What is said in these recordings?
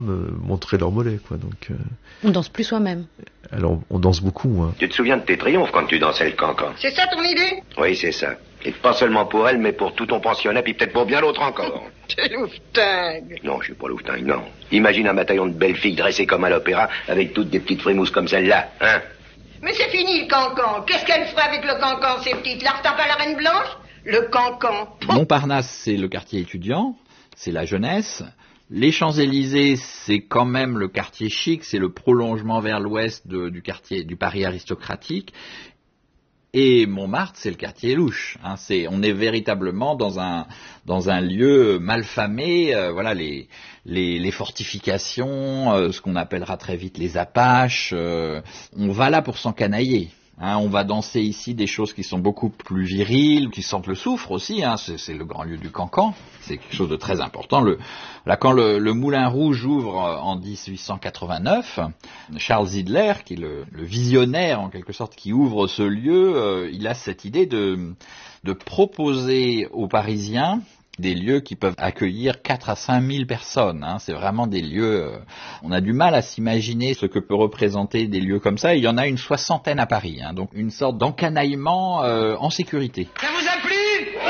me montrer leur mollet, quoi. Donc, On danse plus soi-même. alors, on danse beaucoup, hein. Tu te souviens de tes triomphes quand tu dansais le cancan? C'est ça ton idée? Oui, c'est ça. Et pas seulement pour elle, mais pour tout ton pensionnat, puis peut-être pour bien l'autre encore. T'es louvetingue. Non, je suis pas louvetingue, non. Imagine un bataillon de belles filles dressées comme à l'opéra, avec toutes des petites frémousses comme celle-là, hein? Mais c'est fini le cancan. Qu'est-ce qu'elle ferait avec le cancan, ces petites? La retape à la Reine Blanche? Le cancan. Montparnasse, c'est le quartier étudiant, c'est la jeunesse. Les Champs-Élysées, c'est quand même le quartier chic, c'est le prolongement vers l'ouest du quartier du Paris aristocratique. Et Montmartre, c'est le quartier louche. Hein, on est véritablement dans un lieu malfamé. Voilà, les fortifications, ce qu'on appellera très vite les apaches. On va là pour s'encanailler. Hein, on va danser ici des choses qui sont beaucoup plus viriles, qui sentent le soufre aussi. Hein, c'est le grand lieu du cancan. C'est quelque chose de très important. Quand le Moulin Rouge ouvre en 1889, Charles Zidler, qui est le visionnaire en quelque sorte, qui ouvre ce lieu, il a cette idée de proposer aux Parisiens des lieux qui peuvent accueillir 4 à 5 000 personnes. Hein. C'est vraiment des lieux... on a du mal à s'imaginer ce que peut représenter des lieux comme ça. Il y en a une 60aine à Paris. Hein. Donc une sorte d'encanaillement en sécurité. Ça vous a plu?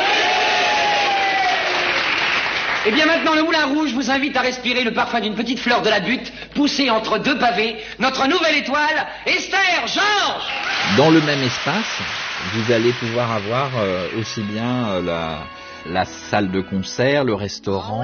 Eh bien maintenant, le Moulin Rouge vous invite à respirer le parfum d'une petite fleur de la butte, poussée entre deux pavés, notre nouvelle étoile, Esther Georges. Dans le même espace, vous allez pouvoir avoir aussi bien la salle de concert, le restaurant,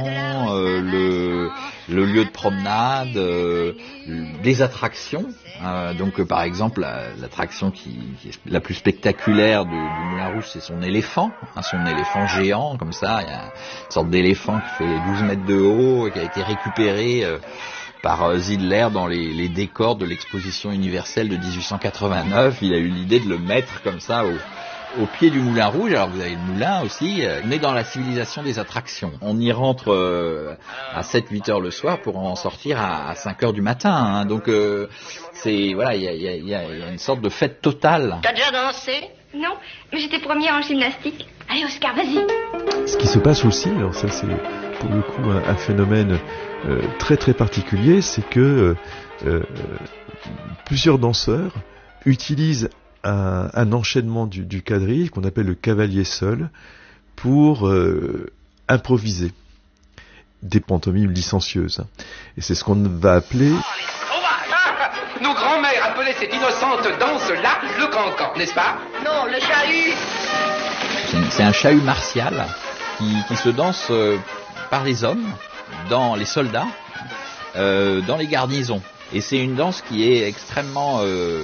le lieu de promenade, des attractions. Donc par exemple, l'attraction qui est la plus spectaculaire du Moulin Rouge, c'est son éléphant géant, comme ça. Il y a une sorte d'éléphant qui fait 12 mètres de haut et qui a été récupéré par Zidler dans les décors de l'exposition universelle de 1889. Il a eu l'idée de le mettre comme ça au pied du Moulin Rouge. Alors vous avez le moulin aussi. On est dans la civilisation des attractions. On y rentre à 7-8 heures le soir pour en sortir à 5 heures du matin. Hein. Donc voilà, il y a une sorte de fête totale. T'as déjà dansé? Non, mais j'étais première en gymnastique. Allez Oscar, vas-y. Ce qui se passe aussi, alors ça c'est pour le coup un phénomène très très particulier, c'est que plusieurs danseurs utilisent un enchaînement du quadrille qu'on appelle le cavalier seul pour improviser des pantomimes licencieuses. Et c'est ce qu'on va appeler... Nos grands-mères appelaient cette innocente danse-là le cancan, n'est-ce pas? Non, le chahut. C'est un chahut martial qui se danse par les hommes, dans les soldats, dans les garnisons. Et c'est une danse qui est extrêmement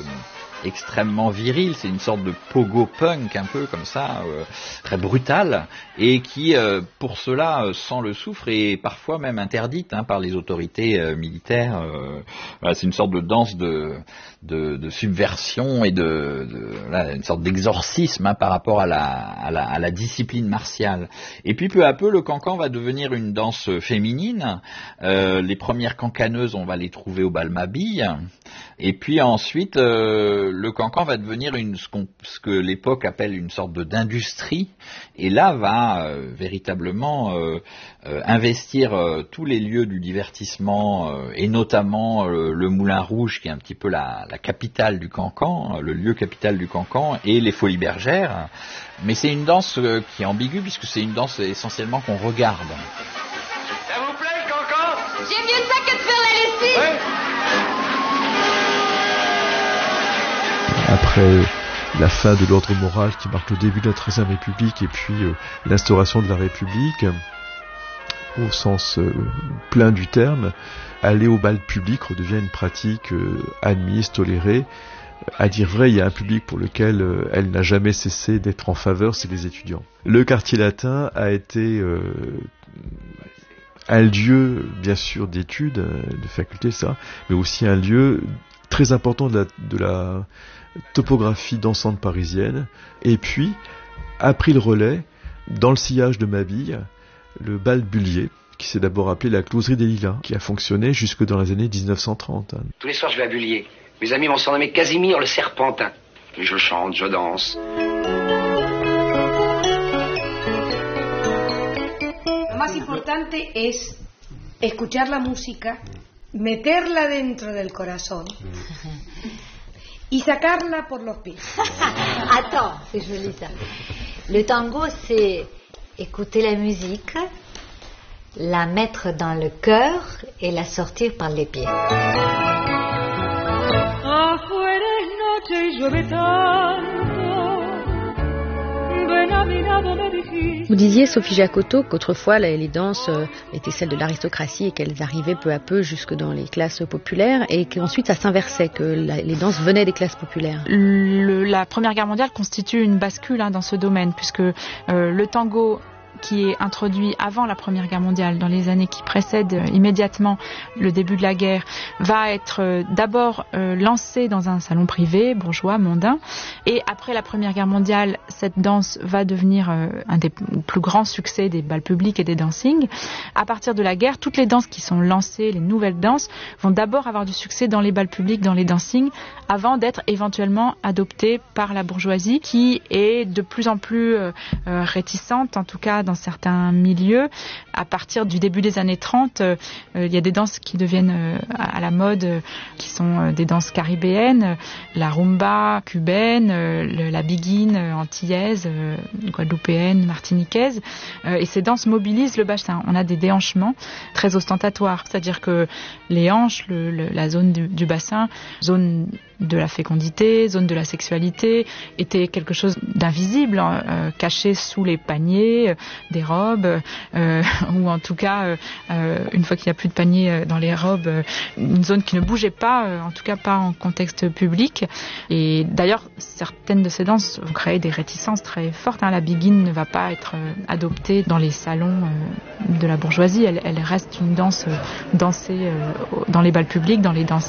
virile, c'est une sorte de pogo punk un peu comme ça, très brutale, et qui pour cela sent le soufre et parfois même interdite par les autorités militaires. Voilà, c'est une sorte de danse de subversion et une sorte d'exorcisme par rapport à la discipline martiale. Et puis peu à peu le cancan va devenir une danse féminine. Les premières cancaneuses, on va les trouver au bal Mabille. Et puis ensuite, le cancan va devenir ce que l'époque appelle une sorte d'industrie, et là va véritablement investir tous les lieux du divertissement, et notamment le Moulin Rouge, qui est un petit peu la capitale du cancan, le lieu capital du cancan, et les Folies Bergères. Mais c'est une danse qui est ambiguë, puisque c'est une danse essentiellement qu'on regarde. Ça vous plaît le cancan? J'aime mieux ça que de faire la lessive. Ouais. Après la fin de l'ordre moral qui marque le début de la XIIIe République et puis l'instauration de la République, au sens plein du terme, aller au bal public redevient une pratique admise, tolérée. À dire vrai, il y a un public pour lequel elle n'a jamais cessé d'être en faveur, c'est les étudiants. Le quartier latin a été un lieu, bien sûr, d'études, de faculté, ça, mais aussi un lieu très important de la topographie dansante parisienne. Et puis, a pris le relais, dans le sillage de Mabille, le bal Bullier, qui s'est d'abord appelé la Closerie des Lilas, qui a fonctionné jusque dans les années 1930. Tous les soirs, je vais à Bullier. Mes amis m'ont surnommé Casimir le Serpentin. Et je chante, je danse. Lo más importante es escuchar la música meterla dentro del corazón y sacarla por los pies. Attends, c'est joli ça. Le tango, c'est écouter la musique, la mettre dans le cœur et la sortir par les pieds. Vous disiez, Sophie Jacotot, qu'autrefois les danses étaient celles de l'aristocratie et qu'elles arrivaient peu à peu jusque dans les classes populaires et qu'ensuite ça s'inversait, que les danses venaient des classes populaires. La Première Guerre mondiale constitue une bascule dans ce domaine puisque le tango qui est introduit avant la Première Guerre mondiale, dans les années qui précèdent immédiatement le début de la guerre, va être d'abord lancé dans un salon privé, bourgeois, mondain, et après la Première Guerre mondiale, cette danse va devenir un des plus grands succès des bals publics et des dancings. À partir de la guerre, toutes les danses qui sont lancées, les nouvelles danses, vont d'abord avoir du succès dans les bals publics, dans les dancings, avant d'être éventuellement adoptées par la bourgeoisie, qui est de plus en plus réticente, en tout cas dans certains milieux. À partir du début des années 30, il y a des danses qui deviennent à la mode, qui sont des danses caribéennes, la rumba cubaine, la biguine antillaise, guadeloupéenne, martiniquaise. Et ces danses mobilisent le bassin. On a des déhanchements très ostentatoires, c'est-à-dire que les hanches, la zone du bassin, zone de la fécondité, zone de la sexualité, était quelque chose d'invisible, caché sous les paniers des robes, ou en tout cas, une fois qu'il n'y a plus de paniers dans les robes, une zone qui ne bougeait pas, en tout cas pas en contexte public. Et d'ailleurs, certaines de ces danses vont créer des réticences très fortes. La biguine ne va pas être adoptée dans les salons de la bourgeoisie, elle reste une danse dansée dans les bals publics, dans les danses